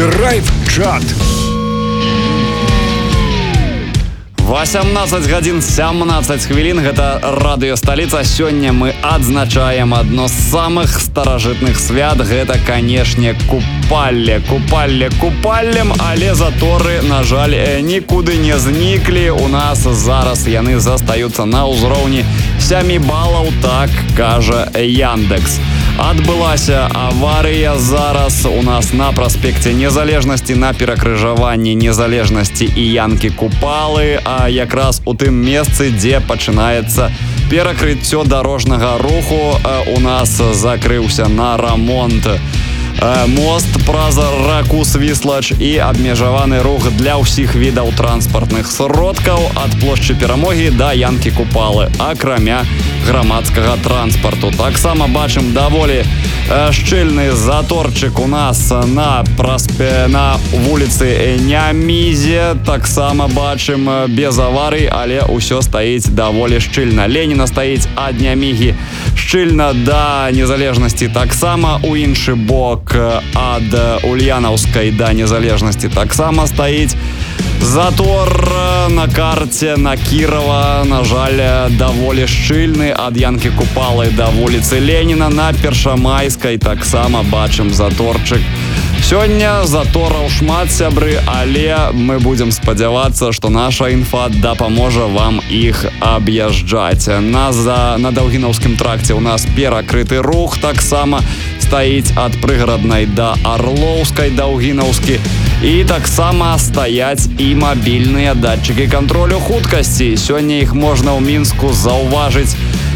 Драйв-чат. 18 гадзін 17 хвілін. Гэта радыё Сталіца. Сёння мы адзначаем адно з самых старажытных свят. Гэта, канешне, купалле. Купалле купаллем, але заторы, на жаль, нікуды не зніклі. У нас зараз яны застаюцца на ўзроўні 7 балаў, так кажа Яндекс. Адбылася аварыя зараз у нас на праспекце Незалежнасці, на перакрыжаванні Незалежнасці і Янкі Купалы, а якраз у тым месцы, дзе пачынаецца перакрыццё дарожнага руху. У нас закрыўся на рамонт мост праз раку Свіслач і абмежаваны рух для ўсіх відаў транспартных сродкаў ад плошчы Перамогі да Янкі Купалы, акрамя грамадскага транспарту. Таксама бачым даволі шчыльны заторчык у нас на вуліцы Нямізе. Таксама бачым без аварый, але ўсё стаіць даволі шчыльна. Леніна стаіць ад Нямігі шчыльна да Незалежнасці. Таксама у іншы бок ад Ульянаўскай да Незалежнасці таксама стаіць затор. На карце на Кірова, на жаль, даволі шчыльны ад Янкі Купалы да вуліцы Леніна. На Першамайскай таксама бачым заторчык. Сёння затораў шмат, сябры, але мы будзем спадзявацца, што наша інфа дапаможа вам іх аб'язджаць. На Даўгінаўскім тракце у нас перакрыты рух, таксама стаіць ад Прыгараднай да Арлоўскай Даўгінаўскі. І таксама стаяць і мабільныя датчыкі кантролю хуткасці. Сёння іх можна ў Мінску заўважыць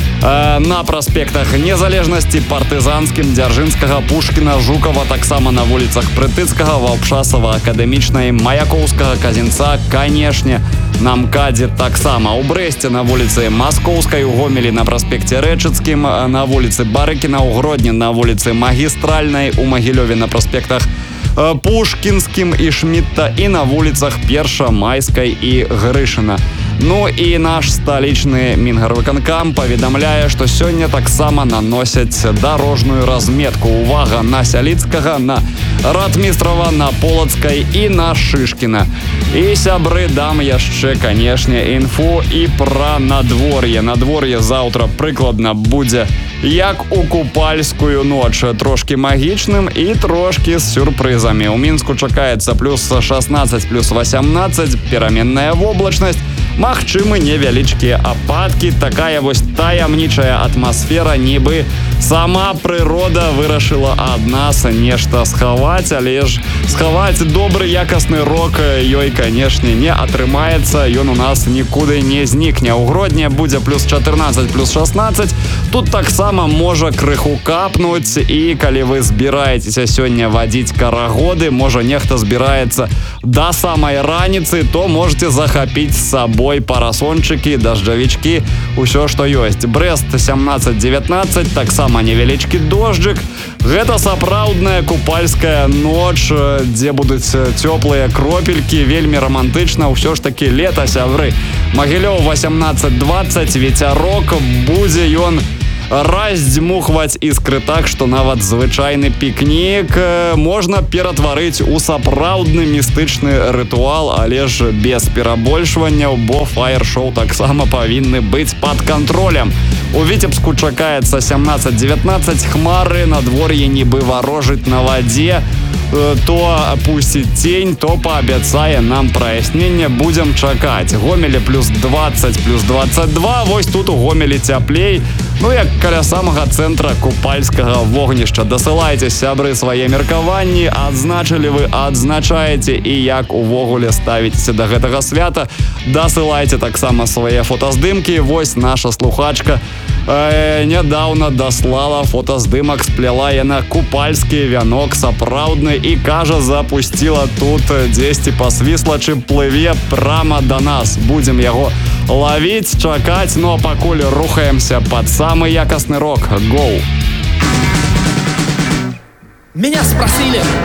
на праспектах Незалежнасці, Партызанскім, Дзяржынскага, Пушкіна, Жукава, таксама на вуліцах Прытыцкага, Ваўпшасава, Акадэмічнай, Маяковскага, Казінца, канешне, на МКАДзе таксама. У Брэсце на вуліцы Маскоўскай, у Гомелі на праспекце Рэчыцкім, на вуліцы Барыкіна, у Гродні на вуліцы Магістральнай, у Магілёве на праспектах Пушкінскім і Шмітта і на вуліцах Першамайскай і Грышына. Ну і наш сталічны Мінгарвыканкам паведамляе, што сёння таксама наносяць дарожную разметку. Увага на Сяліцкага, на Ратмістрава, на Полацкай і на Шышкіна. І, сябры, дам яшчэ, канешне, інфу і пра надвор'е. Надвор'е заўтра прыкладна будзе як у купальскую ноч, трошки магічным і трошки з сюрпрызамі. У Мінску чакаецца плюс 16, плюс 18, пераменная воблачнасць, магчымы невялічкія ападкі. Такая вось таямнічая атмасфера, нібы сама прырода вырашыла ад нас нешта схаваць, але ж схаваць добры якасны рок ёй, канешне, не атрымаецца. Ён у нас нікуды не знікне. У Гродні будзе плюс 14, плюс 16. Тут таксама можа крыху капнуць, і калі вы збіраецеся сёння вадзіць карагоды, можа нехта збіраецца да самай раніцы, то можете захапіць з сабой парасончыкі, дажджавічкі, усё, што ёсць. Брэст 17-19, таксама невялічкі дожджык. Гэта сапраўдная купальская ноч, дзе будуць цёплыя кропелькі, вельмі рамантычна, ўсё ж такі лета, сябры. Магілёў 18-20, вецярок, будзе ён раздзьмухваць іскры так, што нават звычайны пікнік можна ператварыць у сапраўдны містычны рытуал, але ж без перабольшванняў, бо фаер-шоу таксама павінны быць пад кантролем. У Віцебску чакаецца 17-19, хмары, надвор'е нібы варожыць на вадзе, то опусціць цень, то паабяцае нам праяснення, будзем чакаць. Гомелі плюс 20, плюс 22, вось тут у Гомелі цяплей. Ну, як каля самага цэнтра купальскага вогнішча. Дасылайце, сябры, свае меркаванні, адзначылі вы, адзначаеце, і як увогуле ставіцеся да гэтага свята. Дасылайце таксама свае фотаздымкі. Вось наша слухачка нядаўна даслала фотаздымак, сплела яна купальскі вянок сапраўдны і, кажа, запусціла тут дзесьці па Свіслачы, плыве прама да нас. Будзем яго лавіць, чакаць, ну а пакуль рухаемся пад самый якасны рок. Гоу! Меня спросили,